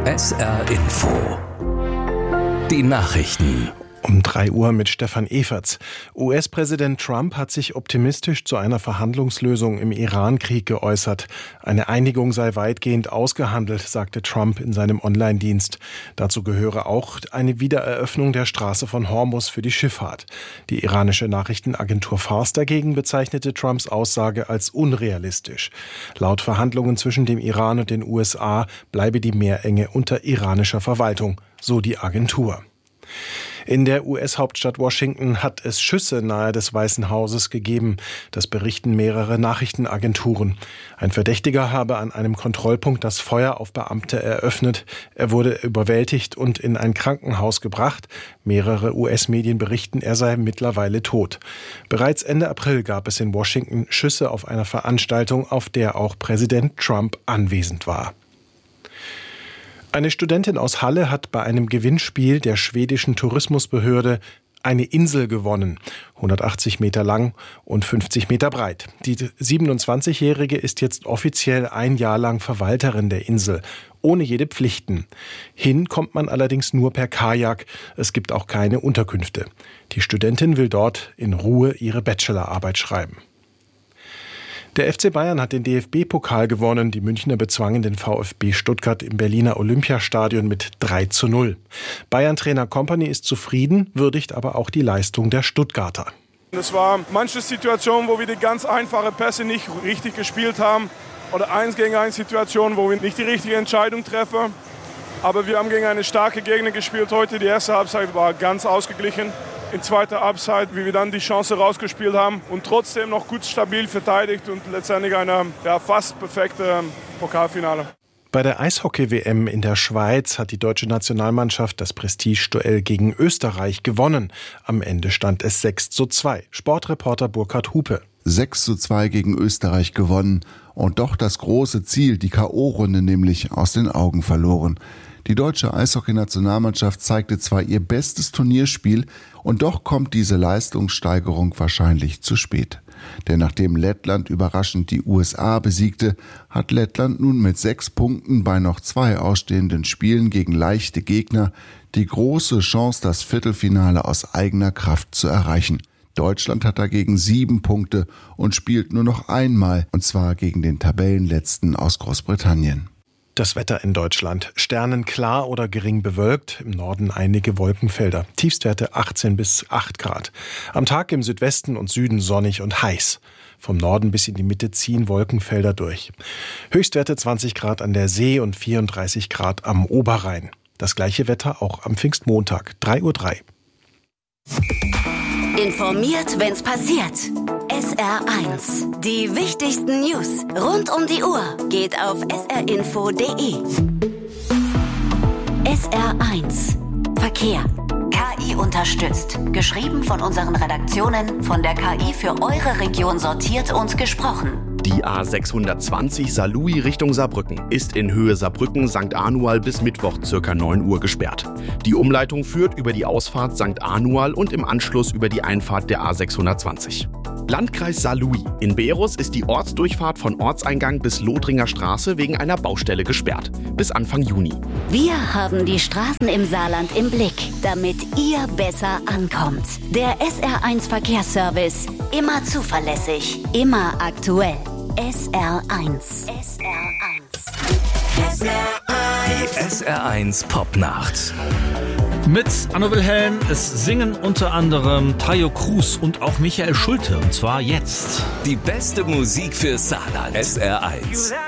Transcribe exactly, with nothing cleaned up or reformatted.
S R Info. Die Nachrichten. Um drei Uhr mit Stefan Everts. U S-Präsident Trump hat sich optimistisch zu einer Verhandlungslösung im Iran-Krieg geäußert. Eine Einigung sei weitgehend ausgehandelt, sagte Trump in seinem Online-Dienst. Dazu gehöre auch eine Wiedereröffnung der Straße von Hormuz für die Schifffahrt. Die iranische Nachrichtenagentur Fars dagegen bezeichnete Trumps Aussage als unrealistisch. Laut Verhandlungen zwischen dem Iran und den U S A bleibe die Meerenge unter iranischer Verwaltung, so die Agentur. In der U S-Hauptstadt Washington hat es Schüsse nahe des Weißen Hauses gegeben. Das berichten mehrere Nachrichtenagenturen. Ein Verdächtiger habe an einem Kontrollpunkt das Feuer auf Beamte eröffnet. Er wurde überwältigt und in ein Krankenhaus gebracht. Mehrere U S-Medien berichten, er sei mittlerweile tot. Bereits Ende April gab es in Washington Schüsse auf einer Veranstaltung, auf der auch Präsident Trump anwesend war. Eine Studentin aus Halle hat bei einem Gewinnspiel der schwedischen Tourismusbehörde eine Insel gewonnen, hundertachtzig Meter lang und fünfzig Meter breit. Die siebenundzwanzigjährige ist jetzt offiziell ein Jahr lang Verwalterin der Insel, ohne jede Pflichten. Hin kommt man allerdings nur per Kajak. Es gibt auch keine Unterkünfte. Die Studentin will dort in Ruhe ihre Bachelorarbeit schreiben. Der F C Bayern hat den D F B-Pokal gewonnen. Die Münchner bezwangen den VfB Stuttgart im Berliner Olympiastadion mit drei zu null. Bayern-Trainer Kompany ist zufrieden, würdigt aber auch die Leistung der Stuttgarter. Es war manche Situationen, wo wir die ganz einfache Pässe nicht richtig gespielt haben. Oder eins gegen eins Situationen, wo wir nicht die richtige Entscheidung treffen. Aber wir haben gegen eine starke Gegner gespielt heute. Die erste Halbzeit war ganz ausgeglichen. In zweiter Halbzeit, wie wir dann die Chance rausgespielt haben und trotzdem noch gut stabil verteidigt und letztendlich ein ja, fast perfekte Pokalfinale. Bei der Eishockey-W M in der Schweiz hat die deutsche Nationalmannschaft das Prestigeduell gegen Österreich gewonnen. Am Ende stand es sechs zu zwei. Sportreporter Burkhard Hupe. sechs zu zwei gegen Österreich gewonnen und doch das große Ziel, die K O-Runde nämlich, aus den Augen verloren. Die deutsche Eishockey-Nationalmannschaft zeigte zwar ihr bestes Turnierspiel, und doch kommt diese Leistungssteigerung wahrscheinlich zu spät. Denn nachdem Lettland überraschend die U S A besiegte, hat Lettland nun mit sechs Punkten bei noch zwei ausstehenden Spielen gegen leichte Gegner die große Chance, das Viertelfinale aus eigener Kraft zu erreichen. Deutschland hat dagegen sieben Punkte und spielt nur noch einmal, und zwar gegen den Tabellenletzten aus Großbritannien. Das Wetter in Deutschland. Sternenklar oder gering bewölkt. Im Norden einige Wolkenfelder. Tiefstwerte achtzehn bis acht Grad. Am Tag im Südwesten und Süden sonnig und heiß. Vom Norden bis in die Mitte ziehen Wolkenfelder durch. Höchstwerte zwanzig Grad an der See und vierunddreißig Grad am Oberrhein. Das gleiche Wetter auch am Pfingstmontag, drei Uhr drei. Informiert, wenn's passiert. S R eins. Die wichtigsten News rund um die Uhr geht auf s r info punkt d e. S R eins. Verkehr. K I unterstützt. Geschrieben von unseren Redaktionen, von der K I für eure Region sortiert und gesprochen. Die A sechshundertzwanzig Saarlouis Richtung Saarbrücken ist in Höhe Saarbrücken Sankt Anual bis Mittwoch ca. neun Uhr gesperrt. Die Umleitung führt über die Ausfahrt Sankt Anual und im Anschluss über die Einfahrt der A sechshundertzwanzig. Landkreis Saarlouis. In Beerus ist die Ortsdurchfahrt von Ortseingang bis Lothringer Straße wegen einer Baustelle gesperrt. Bis Anfang Juni. Wir haben die Straßen im Saarland im Blick, damit ihr besser ankommt. Der S R eins Verkehrsservice. Immer zuverlässig, immer aktuell. S R eins. S R eins. S R eins. Die S R eins Popnacht. Mit Anno Wilhelm, es singen unter anderem Tayo Cruz und auch Michael Schulte, und zwar jetzt. Die beste Musik für Saarland. S R eins.